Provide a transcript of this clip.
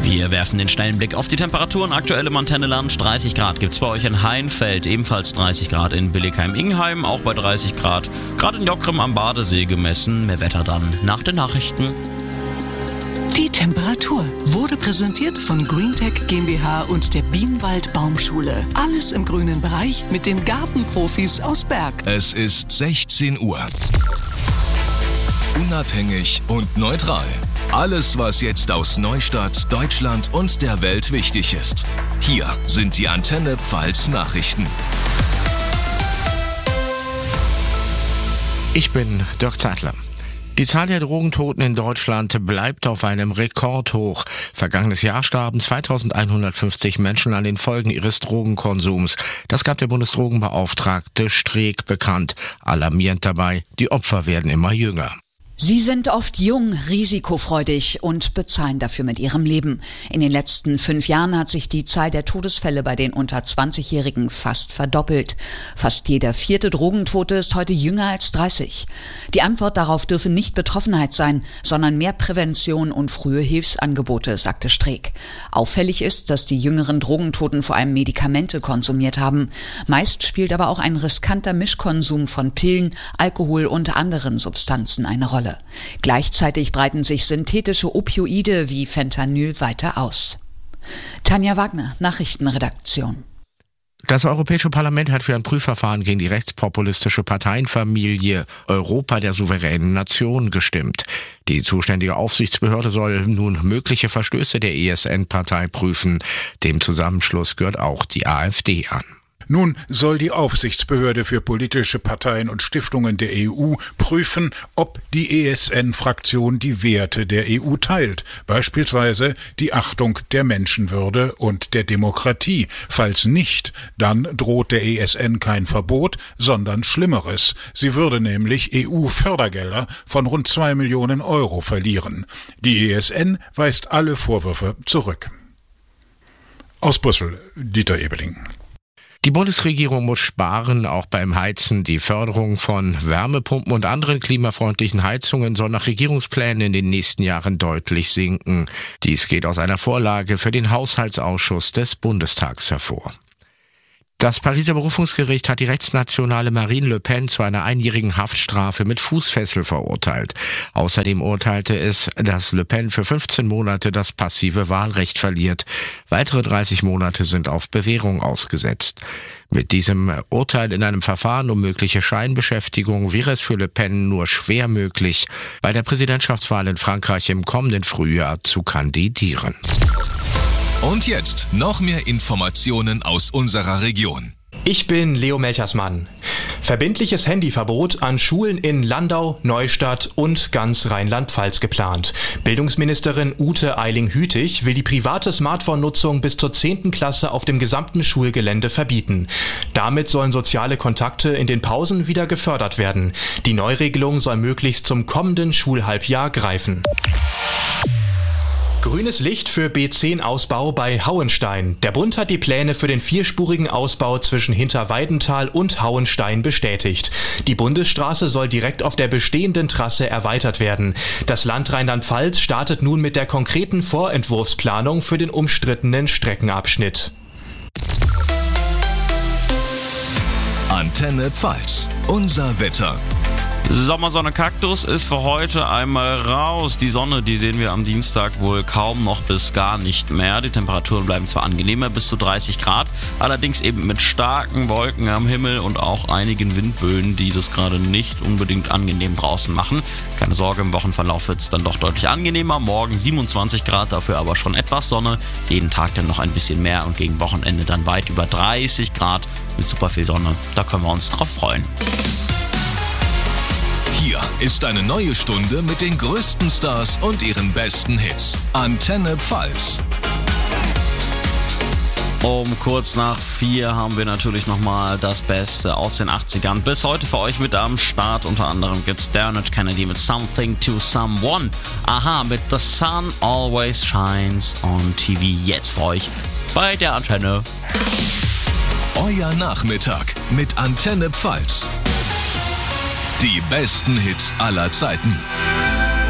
Wir werfen den schnellen Blick auf die Temperaturen. Aktuell im Antenneland 30 Grad gibt es bei euch in Heinfeld, ebenfalls 30 Grad in Billigheim-Ingenheim, auch bei 30 Grad. Gerade in Jockgrim am Badesee gemessen. Mehr Wetter dann nach den Nachrichten. Die Temperatur wurde präsentiert von Greentech GmbH und der Bienenwald Baumschule. Alles im grünen Bereich mit den Gartenprofis aus Berg. Es ist 16 Uhr. Unabhängig und neutral. Alles, was jetzt aus Neustadt, Deutschland und der Welt wichtig ist. Hier sind die Antenne Pfalz Nachrichten. Ich bin Dirk Zeitler. Die Zahl der Drogentoten in Deutschland bleibt auf einem Rekordhoch. Vergangenes Jahr starben 2150 Menschen an den Folgen ihres Drogenkonsums. Das gab der Bundesdrogenbeauftragte Streeck bekannt. Alarmierend dabei, die Opfer werden immer jünger. Sie sind oft jung, risikofreudig und bezahlen dafür mit ihrem Leben. In den letzten 5 Jahren hat sich die Zahl der Todesfälle bei den unter 20-Jährigen fast verdoppelt. Fast jeder 4. Drogentote ist heute jünger als 30. Die Antwort darauf dürfe nicht Betroffenheit sein, sondern mehr Prävention und frühe Hilfsangebote, sagte Streeck. Auffällig ist, dass die jüngeren Drogentoten vor allem Medikamente konsumiert haben. Meist spielt aber auch ein riskanter Mischkonsum von Pillen, Alkohol und anderen Substanzen eine Rolle. Gleichzeitig breiten sich synthetische Opioide wie Fentanyl weiter aus. Tanja Wagner, Nachrichtenredaktion. Das Europäische Parlament hat für ein Prüfverfahren gegen die rechtspopulistische Parteienfamilie Europa der souveränen Nation gestimmt. Die zuständige Aufsichtsbehörde soll nun mögliche Verstöße der ESN-Partei prüfen. Dem Zusammenschluss gehört auch die AfD an. Nun soll die Aufsichtsbehörde für politische Parteien und Stiftungen der EU prüfen, ob die ESN-Fraktion die Werte der EU teilt, beispielsweise die Achtung der Menschenwürde und der Demokratie. Falls nicht, dann droht der ESN kein Verbot, sondern Schlimmeres. Sie würde nämlich EU-Fördergelder von rund 2 Millionen Euro verlieren. Die ESN weist alle Vorwürfe zurück. Aus Brüssel, Dieter Ebeling. Die Bundesregierung muss sparen, auch beim Heizen. Die Förderung von Wärmepumpen und anderen klimafreundlichen Heizungen soll nach Regierungsplänen in den nächsten Jahren deutlich sinken. Dies geht aus einer Vorlage für den Haushaltsausschuss des Bundestags hervor. Das Pariser Berufungsgericht hat die rechtsnationale Marine Le Pen zu einer 1-jährigen Haftstrafe mit Fußfessel verurteilt. Außerdem urteilte es, dass Le Pen für 15 Monate das passive Wahlrecht verliert. Weitere 30 Monate sind auf Bewährung ausgesetzt. Mit diesem Urteil in einem Verfahren um mögliche Scheinbeschäftigung wäre es für Le Pen nur schwer möglich, bei der Präsidentschaftswahl in Frankreich im kommenden Frühjahr zu kandidieren. Und jetzt noch mehr Informationen aus unserer Region. Ich bin Leo Melchersmann. Verbindliches Handyverbot an Schulen in Landau, Neustadt und ganz Rheinland-Pfalz geplant. Bildungsministerin Ute Eiling-Hütig will die private Smartphone-Nutzung bis zur 10. Klasse auf dem gesamten Schulgelände verbieten. Damit sollen soziale Kontakte in den Pausen wieder gefördert werden. Die Neuregelung soll möglichst zum kommenden Schulhalbjahr greifen. Grünes Licht für B10-Ausbau bei Hauenstein. Der Bund hat die Pläne für den 4-spurigen Ausbau zwischen Hinterweidenthal und Hauenstein bestätigt. Die Bundesstraße soll direkt auf der bestehenden Trasse erweitert werden. Das Land Rheinland-Pfalz startet nun mit der konkreten Vorentwurfsplanung für den umstrittenen Streckenabschnitt. Antenne Pfalz, unser Wetter. Sommersonne Kaktus ist für heute einmal raus. Die Sonne, die sehen wir am Dienstag wohl kaum noch bis gar nicht mehr. Die Temperaturen bleiben zwar angenehmer, bis zu 30 Grad, allerdings eben mit starken Wolken am Himmel und auch einigen Windböen, die das gerade nicht unbedingt angenehm draußen machen. Keine Sorge, im Wochenverlauf wird es dann doch deutlich angenehmer. Morgen 27 Grad, dafür aber schon etwas Sonne. Jeden Tag dann noch ein bisschen mehr und gegen Wochenende dann weit über 30 Grad mit super viel Sonne. Da können wir uns drauf freuen. Hier ist eine neue Stunde mit den größten Stars und ihren besten Hits. Antenne Pfalz. Um kurz nach 4 haben wir natürlich nochmal das Beste aus den 80ern. Bis heute für euch mit am Start. Unter anderem gibt's Dermot Kennedy mit Something to Someone. Aha mit The Sun Always Shines on TV. Jetzt für euch bei der Antenne. Euer Nachmittag mit Antenne Pfalz. Die besten Hits aller Zeiten.